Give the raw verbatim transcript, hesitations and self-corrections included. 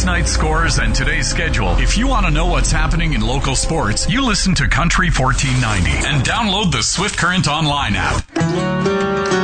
last night's scores and today's schedule. If you want to know what's happening in local sports, you listen to Country fourteen ninety and download the Swift Current Online app.